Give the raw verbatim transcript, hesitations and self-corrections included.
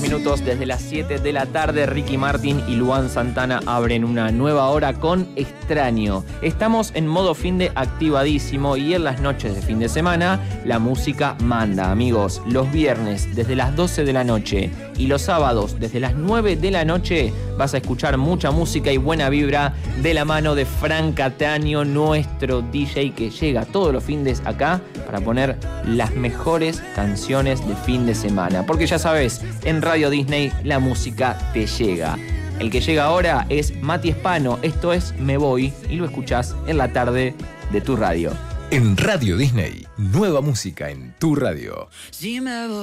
minutos desde las siete de la tarde. Ricky Martin y Luan Santana abren una nueva hora con Extraño. Estamos en modo fin de activadísimo y en las noches de fin de semana la música manda, amigos. Los viernes desde las doce de la noche y los sábados desde las nueve de la noche vas a escuchar mucha música y buena vibra de la mano de Fran Cattaneo, nuestro D J que llega todos los fines acá para poner las mejores canciones de fin de semana. Porque ya sabes, en Radio Disney la música te llega. El que llega ahora es Mati Espano, esto es Me Voy, y lo escuchás en la tarde de tu radio. En Radio Disney, nueva música en tu radio. Si me voy.